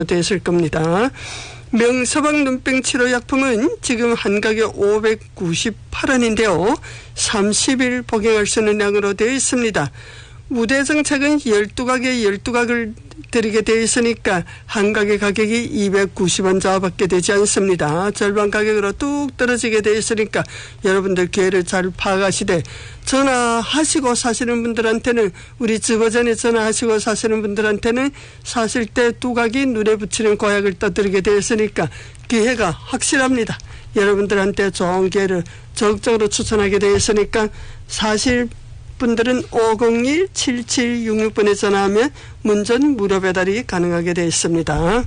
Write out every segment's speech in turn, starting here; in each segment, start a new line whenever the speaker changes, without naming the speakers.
됐을 겁니다. 명서방 눈병 치료 약품은 지금 한 가게 598원인데요. 30일 복용할 수 있는 양으로 되어 있습니다. 우대정책은 12가게 12각을 드리게 되어 있으니까 한 가게 가격이 290원 자밖에 되지 않습니다. 절반 가격으로 뚝 떨어지게 되어 있으니까 여러분들 기회를 잘 파악하시되 전화하시고 사시는 분들한테는 우리 주거전에 전화하시고 사시는 분들한테는 사실 때 두각이 눈에 붙이는 고약을 떠드리게 되어 있으니까 기회가 확실합니다. 여러분들한테 좋은 기회를 적극적으로 추천하게 되어 있으니까 사실 분들은 501-7766번에 전화하면 문전 무료 배달이 가능하게 되어 있습니다.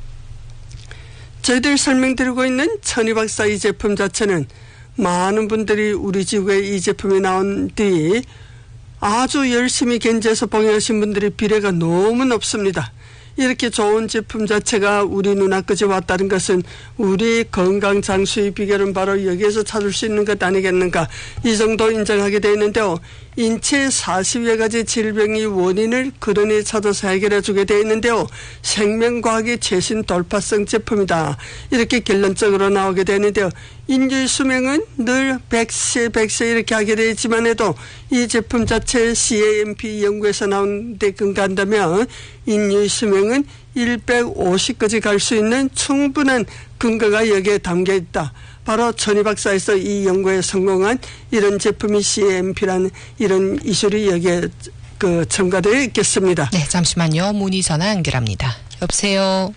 저희들이 설명드리고 있는 천희박사 이 제품 자체는 많은 분들이 우리 지구에 이 제품이 나온 뒤 아주 열심히 견제해서 복용하신 분들의 비례가 너무 높습니다. 이렇게 좋은 제품 자체가 우리 눈앞까지 왔다는 것은 우리 건강 장수의 비결은 바로 여기에서 찾을 수 있는 것 아니겠는가, 이 정도 인정하게 되어 있는데요. 인체 40여 가지 질병의 원인을 근원에 찾아서 해결해 주게 되어 있는데요. 생명과학의 최신 돌파성 제품이다, 이렇게 결론적으로 나오게 되는데요. 인류의 수명은 늘 100세 이렇게 하게 되어 있지만 해도 이 제품 자체 CAMP 연구에서 나온 데 근거한다면 인류의 수명은 150까지 갈 수 있는 충분한 근거가 여기에 담겨 있다. 바로 천희박사에서 이 연구에 성공한 이런 제품이 CAMP라는 이런 이술이 여기에 첨가되어 있겠습니다.
네, 잠시만요. 문의 전화 연결합니다. 여보세요.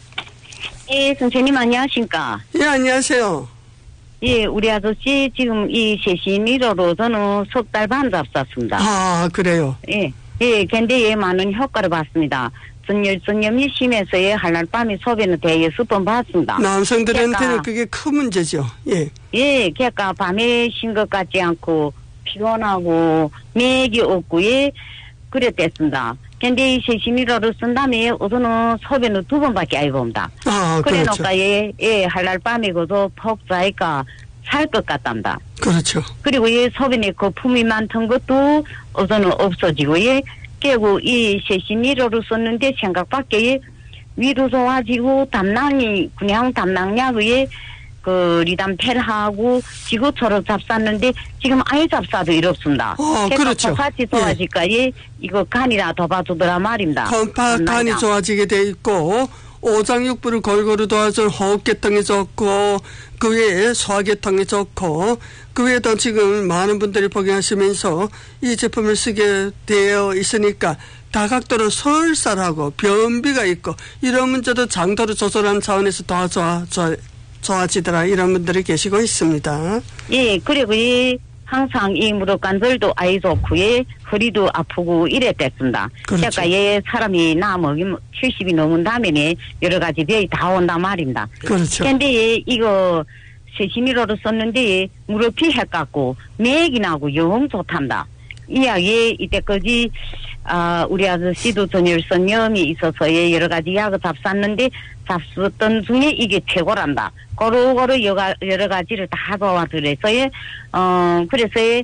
예, 선생님 안녕하십니까?
예, 안녕하세요.
예, 우리 아저씨 지금 이 세신이로로 저는 석 달 반 잡쌌습니다.
아, 그래요?
예, 근데 예, 많은 효과를 봤습니다. 전염이 심해서 예, 한날 밤에 소변을 대여 10번 봤습니다.
남성들한테는 그게 큰 문제죠. 예.
예, 그러니까 밤에 쉰 것 같지 않고 피곤하고 맥이 없고 예, 그랬댔습니다. 근데 이 세신이로를 쓴 다음에 우선은 소변을 2번밖에 안 봅니다.
아,
그래놓고
그렇죠.
예, 한날 밤에 그도 푹 자니까 살 것 같답니다.
그렇죠.
그리고 예, 소변에 거품이 많던 것도 우선은 없어지고 예, 깨고 이 세신이로를 썼는데 생각밖에 위도 좋아지고 그냥 담낭약에 그 리담펠하고 지구처럼 잡쌌는데 지금 아예 잡사도 이렇습니다.
그렇죠.
같이 좋아질까 예, 이거 간이라 더 봐주더라 말입니다.
간이 좋아지게 돼 있고 오장육부를 골고루 도와줄 호흡계통이 좋고 그 외에 소화계통이 좋고 그 외에도 지금 많은 분들이 복용하시면서 이 제품을 쓰게 되어 있으니까 다각도로 설사하고 변비가 있고 이런 문제도 장도를 조절하는 차원에서 더 좋아지더라, 이런 분들이 계시고 있습니다.
예, 그리고 항상 이 무릎 관절도 아이 좋고 허리도 아프고 이랬댔습니다.
그렇죠.
그러니까 사람이 먹이면 70이 넘은 다음에 여러 가지 병이 다 온단 말입니다.
그렇죠.
근데 이거 세신이로를 썼는데 무릎이 헷갖고 맥이 나고 영 좋단다. 이야기 이때까지 우리 아저씨도 전율선염이 있어서 여러 가지 약을 잡쌌는데 잡수던 중에 이게 최고란다. 고루고루 여러 가지를 다 도와드려서 그래서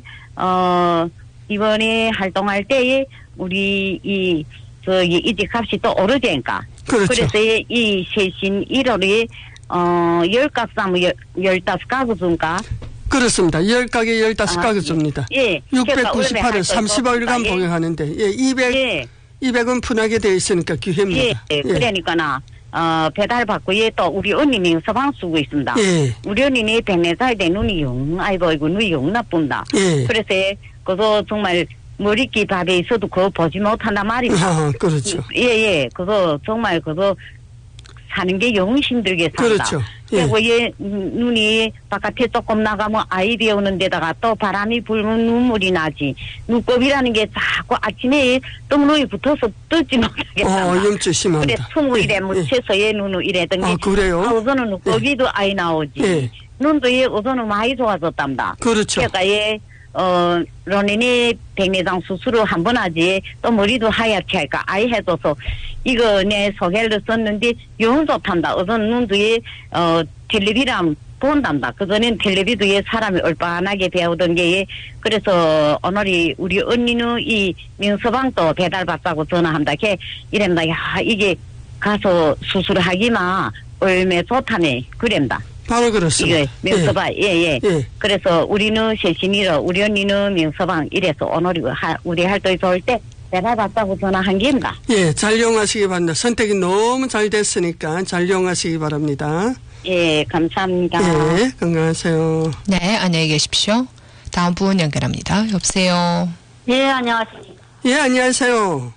이번에 활동할 때에 우리 이직값이 또 오르니까.
그렇죠.
그래서 이 세신 1월에 10각 사면 15가구 준가?
그렇습니다. 10가게 15가구 줍니다.
예.
698을 35일간 복용하는데 200은 분하게 되어 있으니까 기회입니다.
예. 그러니까나 배달 받고 또 우리 언니는 서방 쓰고 있습니다.
예.
우리 언니는 104살 때 눈이 아이고 눈이 영 나쁜다.
예.
그래서 그거 정말 머리끼 밥에 있어도 그거 보지 못한단 말입니다.
그렇죠.
예. 그거 정말 그거 사는 게 영 힘들게 산다.
그렇죠. 예.
그리고 눈이 바깥에 조금 나가면 아이 배우는 데다가 또 바람이 불면 눈물이 나지. 눈곱이라는 게 자꾸 아침에 떡눈이 붙어서 뜯지 못하게 산다.
염증 심합니다.
그래 숨을 이래 묻혀서 얘 눈을 이래던 게.
그래요?
우선은 눈곱이도 아이 나오지.
예.
눈도 얘 우선은 많이 좋아졌답니다.
그렇죠.
그러니까 얘 론인이 백내장 수술을 한 번 하지 또 머리도 하얗게 할까 아이 해줘서 이거 내 소개를 썼는데 영 좋단다. 우선 눈도 텔레비랑 본단다. 그전엔 텔레비도 사람이 얼빠하게 배우던 게 그래서 오늘이 우리 언니는 이 민서방도 배달받자고 전화한다. 걔 이랬다. 야 이게 가서 수술하기만 얼마 좋다네 그런다.
바로 그렇습니다.
이게 명서방 예. 그래서 우리는 세심이로 우리 언니는 명서방 이래서 오늘 우리 할때 좋을 때 내가 봤다고 전화한 게입니다.
예, 잘 이용하시기 바랍니다. 선택이 너무 잘 됐으니까 잘 이용하시기 바랍니다.
예, 감사합니다.
예, 건강하세요.
네, 안녕히 계십시오. 다음 분 연결합니다. 여보세요.
예, 안녕하십니까.
예, 안녕하세요.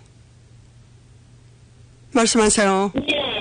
말씀하세요.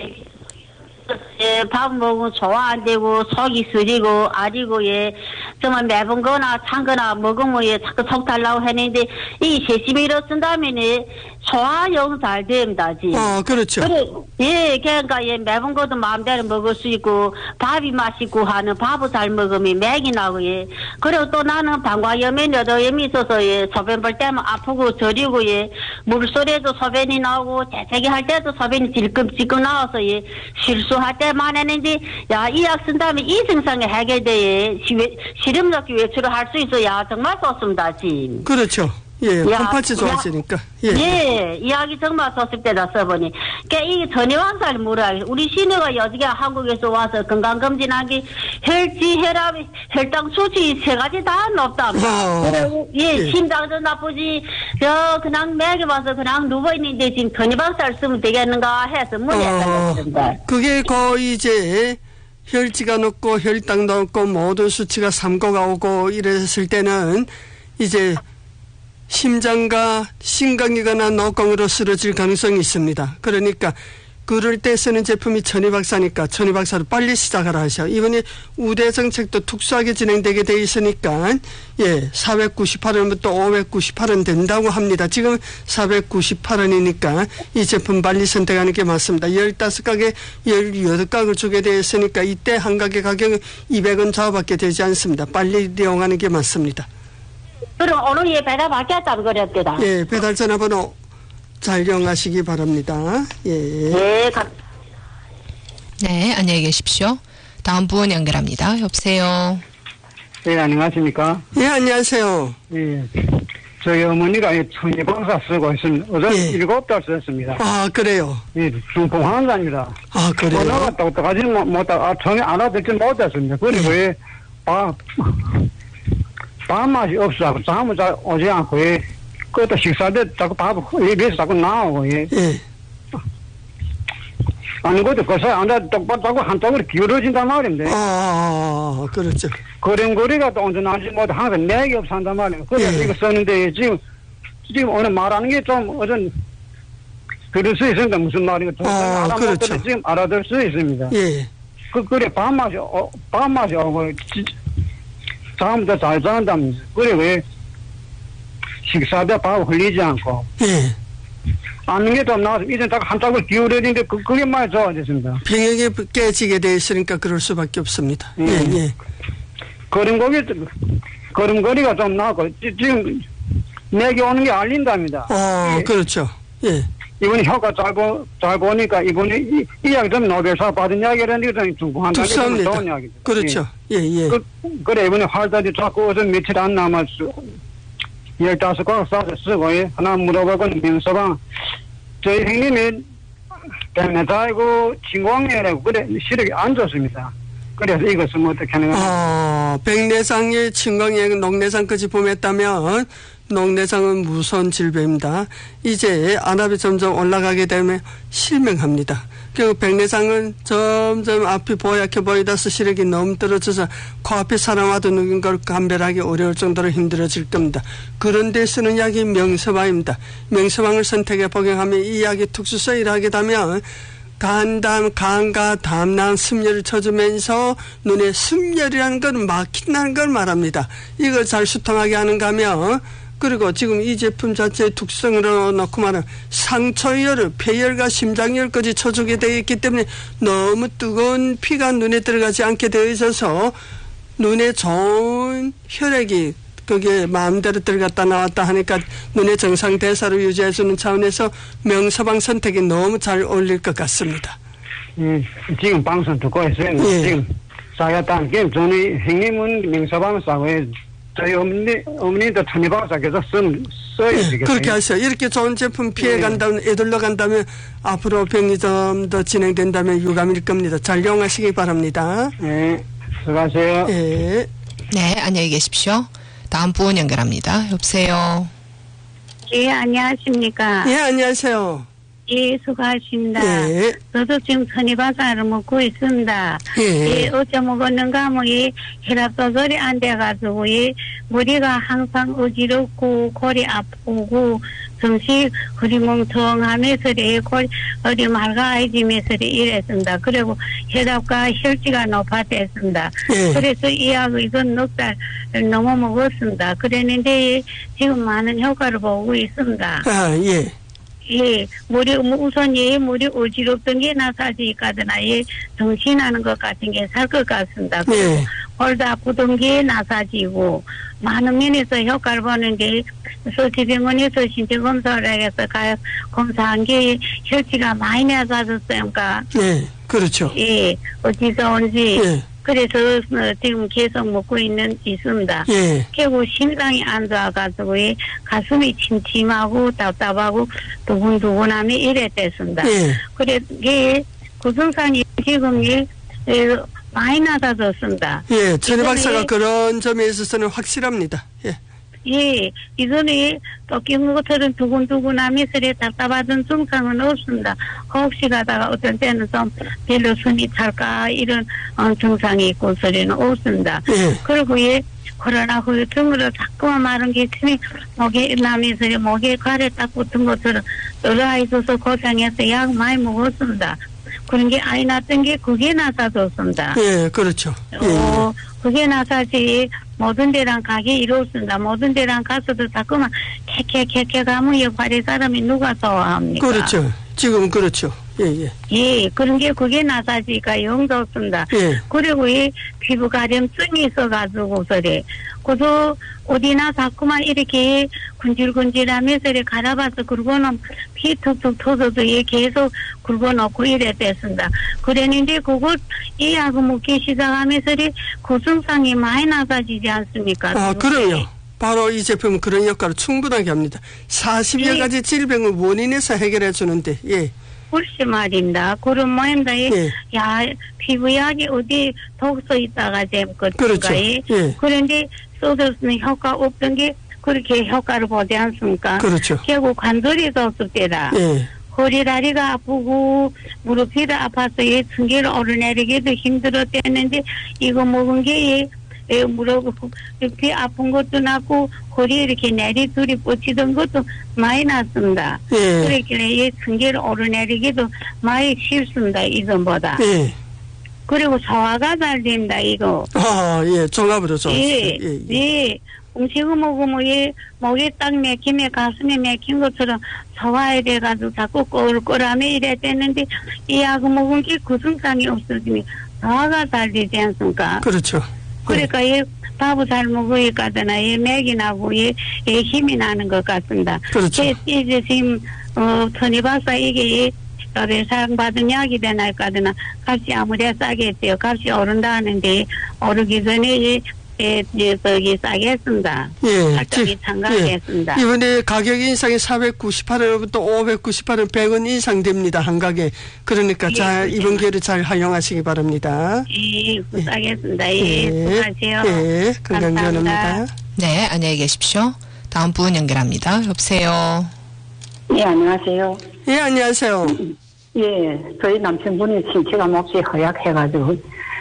예, 밥 먹으면 소화 안 되고, 속이 쓰리고, 아리고, 예, 정말 매번 거나 찬 거나 먹으면 예, 자꾸 속 달라고 했는데, 이 세시미로 쓴다면 소화 영 잘 됩니다, 지.
그렇죠.
그래, 예, 그러니까 예, 매번 거도 마음대로 먹을 수 있고, 밥이 맛있고 하는 밥을 잘 먹으면 맥이 나고, 예. 그리고 또 나는 방광염에 여도염이 있어서 예, 소변 볼 때면 아프고 저리고, 예, 물소리에도 소변이 나오고, 재채기 할 때도 소변이 질끔질끔 나와서 예, 실수할 때만 했는데, 야, 이 약 쓴다면 이증상에 해결돼, 시름잡기 외출을 할 수 있어, 야, 정말 좋습니다, 지.
그렇죠. 예, 콩팥이 좋아지니까.
예, 이야기 정말 좋을 때다 써보니. 이 전해왕살 물어야 우리 시내가 여지가 한국에서 와서 건강검진하기 혈지, 혈압, 혈당 수치 세 가지 다 높답니다. 예, 심장도 나쁘지, 그냥 맥에 와서 그냥 누워있는데 지금 전해왕살 쓰면 되겠는가 해서 문의했습니다.
그게 거의 이제 혈지가 높고 혈당도 높고 모든 수치가 3고가 오고 이랬을 때는 이제 심장과 심각이거나 노공으로 쓰러질 가능성이 있습니다. 그러니까 그럴 때 쓰는 제품이 천희박사니까 천희박사로 빨리 시작하라 하셔. 이번에 우대 정책도 특수하게 진행되게 돼 있으니까 498원부터 598원 된다고 합니다. 지금 498원이니까 이 제품 빨리 선택하는 게 맞습니다. 15가게 18각을 주게 되어 있으니까 이때 한 가게 가격은 200원 좌우밖에 되지 않습니다. 빨리 이용하는 게 맞습니다.
그럼 오늘 예, 배달 받겠다고 그랬대다.
예, 배달 전화번호 잘 이용하시기 바랍니다. 예.
네, 안녕히 계십시오. 다음 분 연결합니다. 여보세요.
예, 안녕하십니까?
예, 안녕하세요.
예. 저희 어머니가 천희방사 쓰고 있으면 어제 7달 썼습니다.
아, 그래요?
예, 중풍 환자입니다.
아, 그래요?
전화가 똑똑하지 못하고, 전혀 알아듣지 못했습니다. 그리고 왜, 밥맛이 없어서 잠을 잘 오지 않고, 그것도 식사 때 자꾸 입에서 자꾸 나오고, 아무것도 거기서 앉아 똑바로 자꾸 한쪽으로 기울어진단 말인데.
그렇죠.
걸음걸이가 또 온전하지 못해 항상 맥이 없한단 말이에요. 그래서 이거 썼는데 지금 오늘 말하는 게 좀 어떤 들을 수 있습니다. 무슨 말인가.
그렇죠.
지금 알아들 수 있습니다.
예.
그래 밥맛이 오고 잠도 잘 잔답니다. 그래 왜 식사 때 밥 흘리지 않고. 앉는 게 좀 나아서 이제 딱 한쪽을 기울여지는데 그게 많이 좋아졌습니다.
병역이 깨지게 돼 있으니까 그럴 수밖에 없습니다. 예.
걸음걸이가 좀 나고 지금 맥이 오는 게 알린답니다.
그렇죠. 예.
이번에 효과 잘 보니까 이번에 이 약이 좀 노벨상 받은 약이라는 게 좀 중요한다는 게 좋은 약이죠.
그렇죠. 예.
그래 이번에 활달이 자꾸 어제 며칠 안 남았어. 15권 싸서 쓰고 하나 물어보고 민서방 저희 형님이 백내장이고 진공이라고 그래 시력이 안 좋습니다. 그래서 이것은 어떻게 하는 거예요?
백내장의 진공액 녹내장까지 범했다면 녹내장은 무서운 질병입니다. 이제 안압이 점점 올라가게 되면 실명합니다. 그리고 백내장은 점점 앞이 보약해 보이다서 시력이 너무 떨어져서 코앞에 사람 와도 누군가를 감별하기 어려울 정도로 힘들어질 겁니다. 그런데 쓰는 약이 명서방입니다. 명서방을 선택해 복용하면 이 약이 특수성이 일하게 되면 간과 담낭 습열을 쳐주면서 눈에 습열이라는 걸 막힌다는 걸 말합니다. 이걸 잘 수통하게 하는가 하면 그리고 지금 이 제품 자체의 특성으로 놓고 말하면 상처열, 폐열과 심장열까지 쳐주게 되어 있기 때문에 너무 뜨거운 피가 눈에 들어가지 않게 되어 있어서 눈에 좋은 혈액이 그게 마음대로 들어갔다 나왔다 하니까 눈의 정상 대사를 유지해주는 차원에서 명서방 선택이 너무 잘 어울릴 것 같습니다.
지금 방송 듣고 있어요. 지금 사야단 게임 전에 형님은 명서방 사고에 저희 어머니도 천리박사께서 써야 되겠어요.
그렇게 하세요. 이렇게 좋은 제품 피해 간다면, 애들러 간다면, 앞으로 병이 좀 더 진행된다면 유감일 겁니다. 잘 이용하시기 바랍니다.
네, 수고하세요.
예.
네, 안녕히 계십시오. 다음 분 연결합니다. 여보세요.
예, 안녕하십니까.
예, 안녕하세요.
예, 수고하십니다.
예.
저도 지금 천이바사를 먹고 있습니다.
예.
예, 어째 먹었는가 하면 이 혈압 조절이 안 돼가지고 이 머리가 항상 어지럽고 골이 아프고 정시 허리멍텅하면서 어디 맑아지면서 이랬습니다. 그리고 혈압과 혈지가 높아졌습니다.
예.
그래서 이 약을 이건 넉 달 넘어 먹었습니다. 그랬는데 지금 많은 효과를 보고 있습니다.
아, 예.
예, 우선 머리 어지럽던 게 나사지가더나, 예, 정신하는 것 같은 게 살 것 같습니다.
예.
홀도 아프던 게 나사지고, 많은 면에서 효과를 보는데, 서울병원에서 신체검사를 해서 검사한 게 혈치가 많이 낮아졌으니까,
예. 그렇죠.
예, 어디서 온지,
예.
그래서 지금 계속 먹고 있습니다.
예.
결국 심장이 안 좋아가지고 가슴이 침침하고 답답하고 두근두근함이 이랬댔습니다.
예.
그래 이게 구성상이 지금 많이 낮아졌습니다.
예. 천희 박사가
이전에-
그런 점에 있어서는 확실합니다. 예.
예, 이전에 꺾인 것처럼 두근두근하면서 답답하던 증상은 없습니다. 혹시 가다가 어떤 때는 좀 별로 숨이 찰까 이런 증상이 있고 소리는 없습니다.
예.
그리고 코로나 후유증으로 자꾸만 마른 게 틈이 목에 나면서 목에 가래 딱 붙은 것처럼 떨어져 있어서 고생해서 약 많이 먹었습니다. 그런 게 아이 났던 게 그게 나사졌습니다.
예. 그렇죠. 예.
그게 나사지 모든 데랑 가기 이렇습니다. 모든 데랑 가서도 자꾸만 캐캐캐캐 가면 역할의 사람이 누가 좋아합니까?
그렇죠. 지금 그렇죠. 예. 예.
예, 그런 게 그게 나사지가 영 좋습니다.
예.
그리고 이 피부 가려움증이 있어가지고 그래. 그래서 어디나 자꾸만 이렇게 군질군질하면서 이렇게 갈아봐서 그러고는 피 툭툭 터져도 계속 긁어놓고 이랬댔습니다. 그랬는데 이 약을 먹기 시작하면서 그 증상이 많이 나아지지 않습니까?
아, 그럼요. 바로 이 제품은 그런 역할을 충분하게 합니다. 40여
예.
가지 질병을 원인에서 해결해 주는데, 예.
글쎄 말입니다. 그런 모양다.
예.
야, 피부약이 어디 독소 있다가 잼것
그렇죠. 예.
그런데 써줬으면 효과 없던 게 그렇게 효과를 보지 않습니까?
그렇죠.
결국 관절이 없을 때라.
예.
허리 다리가 아프고 무릎이 아파서 승기를 오르내리기도 힘들었댔는데 이거 먹은 게 무릎 이 아픈 것도 낫고 허리 이렇게 내리둘이 뻗치던 것도 많이 낫습니다.
예.
그렇길래 승기를 오르내리기도 많이 쉽습니다. 이전보다.
예.
그리고 소화가 잘 된다 이거.
아, 예. 종합으로 좋았어요.
예,
예.
예. 음식을 먹으면 목이 딱 맥히면 가슴에 맥힌 것처럼 소화에 돼가지고 자꾸 꼴꼴하며 이랬댔는데 이 약을 먹은 게 그 증상이 없어지면 소화가 잘 되지 않습니까?
그렇죠.
그러니까 밥을 잘 먹으니까 맥이 나고 힘이 나는 것 같습니다.
그렇죠.
이제 지금 천희 박사 이게 상 받은 약이 되나 있거든 값이 아무리 싸겠지요. 값이 오른다 하는데 오르기 전에 저기 싸겠습니다.
예.
살짝이 참가하겠습니다.
이번에 가격 인상이 498원부터 598원, 100원 인상 됩니다. 한 가게. 그러니까 잘 이번 기회를 잘 활용하시기 바랍니다.
예, 싸겠습니다. 예,
예.
수고하세요.
예. 건강변호입니다.
네, 안녕히 계십시오. 다음 분 연결합니다. 여보세요.
예, 안녕하세요.
예, 안녕하세요.
예, 저희 남편분이 신체가 몹시 허약해가지고,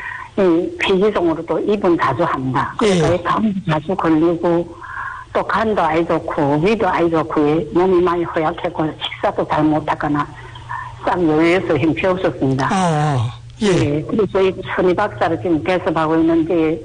폐기종으로도 입은 자주 합니다. 그러니까 감도 자주 걸리고, 또 간도 아이 좋고, 위도 아이 좋고, 몸이 많이 허약했고, 식사도 잘 못하거나, 싹 요요해서 형편없었습니다.
아, 예.
예, 그래서 이 천희 박사를 지금 개설하고 있는데,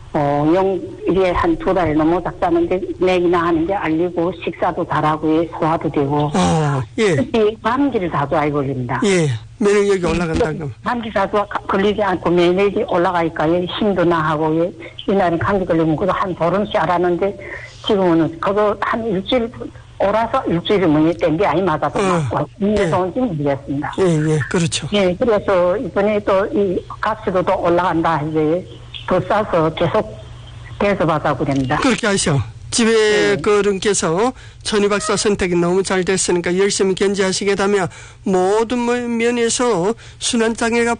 이게 한 2달 넘어 작다는데, 맥이나 하는 게 알리고, 식사도 잘하고, 소화도 되고,
아, 예.
특히 감기를 자주 아이 걸립니다.
예. 면역력이 올라간다고.
감기 자주 걸리지 않고 면역력이 올라가니까 힘도 나하고, 이날은 감기 걸리면 그거 한 보름씩 알았는데, 지금은 그거 한 일주일, 오라서 일주일이 뭐니 땡기 아니 맞아도 맞고, 이래서 온지 모르겠습니다.
예, 예. 그렇죠.
예, 그래서 이번에 또 이 값이 또 올라간다, 이제 더 싸서 계속 대접하자고 그럽니다.
그렇게 하셔. 집에 그 어른께서 전희 박사 선택이 너무 잘 됐으니까 열심히 견제하시겠다며 모든 면에서 순환장애가